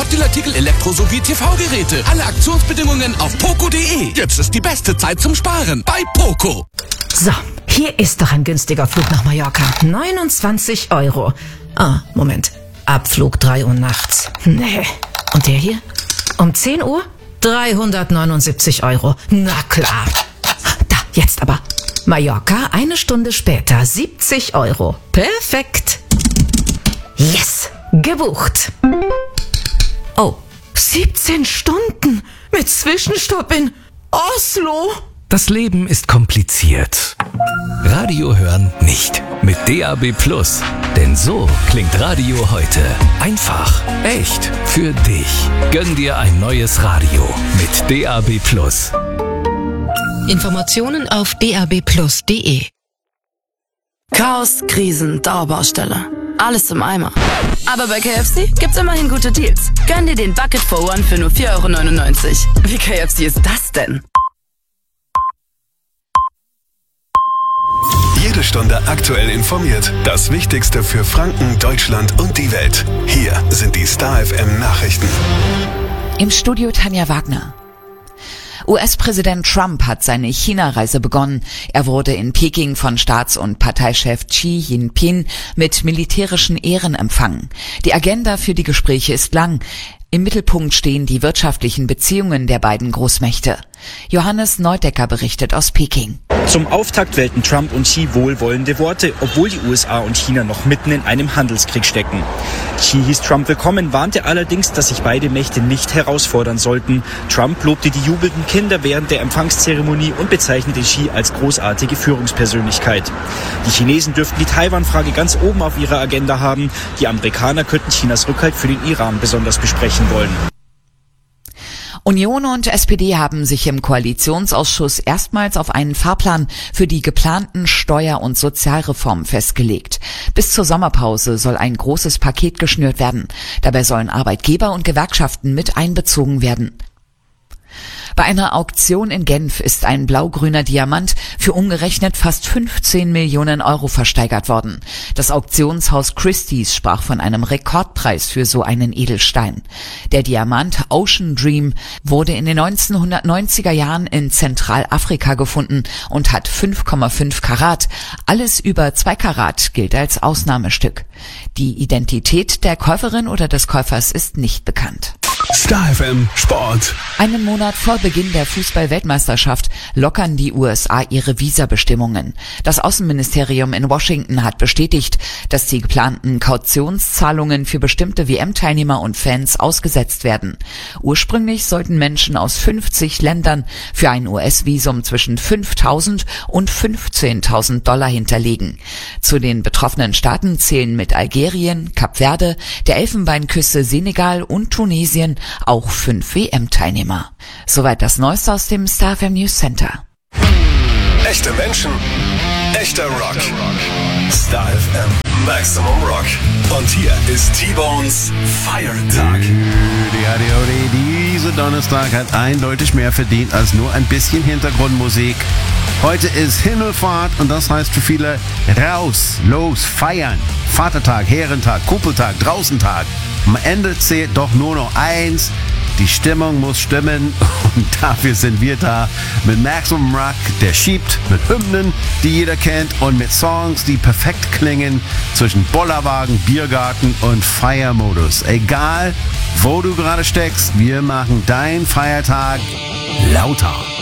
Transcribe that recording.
Top-Deal-Artikel, Elektro- sowie TV-Geräte. Alle Aktionsbedingungen auf poco.de. Jetzt ist die beste Zeit zum Sparen bei Poco. So, hier ist doch ein günstiger Flug nach Mallorca. 29 €. Ah, Moment. Abflug 3 Uhr nachts. Nee. Und der hier? Um 10 Uhr? 379 €. Na klar. Da, jetzt aber. Mallorca, 1 Stunde später, 70 €. Perfekt. Yes, gebucht. Oh, 17 Stunden mit Zwischenstopp in Oslo. Das Leben ist kompliziert. Radio hören nicht. Mit DAB+. Denn so klingt Radio heute. Einfach, echt, für dich. Gönn dir ein neues Radio mit DAB+. Informationen auf dabplus.de. Chaos, Krisen, Dauerbaustelle. Alles im Eimer. Aber bei KFC gibt's immerhin gute Deals. Gönn dir den Bucket for One für nur 4,99 €. Wie KFC ist das denn? Jede Stunde aktuell informiert. Das Wichtigste für Franken, Deutschland und die Welt. Hier sind die Star FM Nachrichten. Im Studio Tanja Wagner. US-Präsident Trump hat seine China-Reise begonnen. Er wurde in Peking von Staats- und Parteichef Xi Jinping mit militärischen Ehren empfangen. Die Agenda für die Gespräche ist lang. Im Mittelpunkt stehen die wirtschaftlichen Beziehungen der beiden Großmächte. Johannes Neudecker berichtet aus Peking. Zum Auftakt wählten Trump und Xi wohlwollende Worte, obwohl die USA und China noch mitten in einem Handelskrieg stecken. Xi hieß Trump willkommen, warnte allerdings, dass sich beide Mächte nicht herausfordern sollten. Trump lobte die jubelnden Kinder während der Empfangszeremonie und bezeichnete Xi als großartige Führungspersönlichkeit. Die Chinesen dürften die Taiwan-Frage ganz oben auf ihrer Agenda haben. Die Amerikaner könnten Chinas Rückhalt für den Iran besonders besprechen wollen. Union und SPD haben sich im Koalitionsausschuss erstmals auf einen Fahrplan für die geplanten Steuer- und Sozialreformen festgelegt. Bis zur Sommerpause soll ein großes Paket geschnürt werden. Dabei sollen Arbeitgeber und Gewerkschaften mit einbezogen werden. Bei einer Auktion in Genf ist ein blau-grüner Diamant für umgerechnet fast 15 Millionen € versteigert worden. Das Auktionshaus Christie's sprach von einem Rekordpreis für so einen Edelstein. Der Diamant Ocean Dream wurde in den 1990er Jahren in Zentralafrika gefunden und hat 5,5 Karat. Alles über 2 Karat gilt als Ausnahmestück. Die Identität der Käuferin oder des Käufers ist nicht bekannt. Star FM Sport. Einen Monat vor Beginn der Fußball-Weltmeisterschaft lockern die USA ihre Visabestimmungen. Das Außenministerium in Washington hat bestätigt, dass die geplanten Kautionszahlungen für bestimmte WM-Teilnehmer und Fans ausgesetzt werden. Ursprünglich sollten Menschen aus 50 Ländern für ein US-Visum zwischen 5.000 und 15.000 $ hinterlegen. Zu den betroffenen Staaten zählen mit Algerien, Kap Verde, der Elfenbeinküste, Senegal und Tunesien auch 5 WM-Teilnehmer. Soweit das Neueste aus dem Star FM News Center. Echte Menschen, echter Rock. Star FM Maximum Rock. Und hier ist T-Bones Feiertag. Dieser Donnerstag hat eindeutig mehr verdient als nur ein bisschen Hintergrundmusik. Heute ist Himmelfahrt und das heißt für viele raus, los, feiern. Vatertag, Herrentag, Kuppeltag, Draußentag. Am Ende zählt doch nur noch eins. Die Stimmung muss stimmen und dafür sind wir da mit Maximum Rock, der schiebt mit Hymnen, die jeder kennt und mit Songs, die perfekt klingen zwischen Bollerwagen, Biergarten und Feiermodus. Egal, wo du gerade steckst, wir machen deinen Feiertag lauter.